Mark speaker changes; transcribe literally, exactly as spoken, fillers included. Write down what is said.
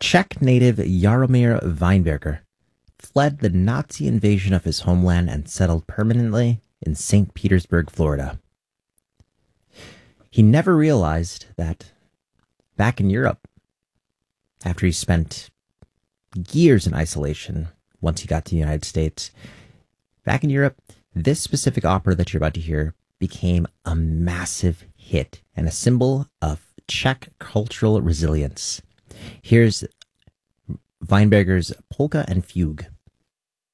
Speaker 1: Czech native Jaromír Weinberger fled the Nazi invasion of his homeland and settled permanently in Saint Petersburg, Florida. He never realized that back in Europe, after he spent years in isolation once he got to the United States, back in Europe, this specific opera that you're about to hear became a massive hit and a symbol of Czech cultural resilience. Here's Weinberger's Polka and Fugue.